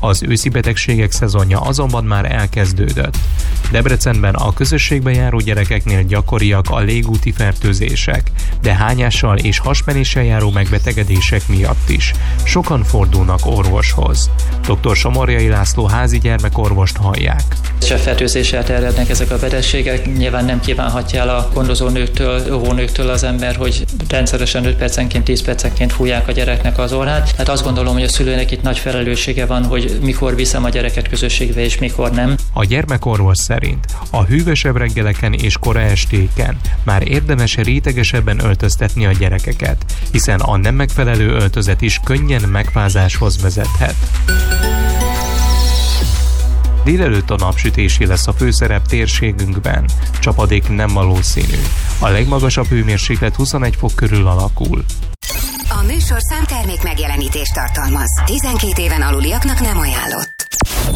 Az őszi betegségek szezonja azonban már elkezdődött. Debrecenben a közösségbe járó gyerekeknél gyakoriak a légúti fertőzések, de hányással és hasmenéssel járó megbetegedések miatt is. Sokan fordulnak orvoshoz. Dr. Somorjai László házi gyermekorvost hallják. Cseppfertőzéssel terjednek ezek a betegségek. Nyilván nem kívánhatja el a gondozónőktől, óvónőktől az ember, hogy rendszeresen 5 percenként, 10 percenként fújják a gyereknek az orrát. Hát azt gondolom, hogy a szülőnek itt nagy felelőssége van, hogy mikor viszem a gyereket közösségbe és mikor nem. A gyermekorvos szerint a hűvösebb reggeleken és kora estéken már érdemes rétegesebben öltöztetni a gyerekeket, hiszen a nem megfelelő öltözet is könnyen megfázáshoz vezethet. Délelőtt a napsütési lesz a főszerep térségünkben. Csapadék nem valószínű. A legmagasabb hőmérséklet 21 fok körül alakul. A műsorszám termék megjelenítést tartalmaz. 12 éven aluliaknak nem ajánlott.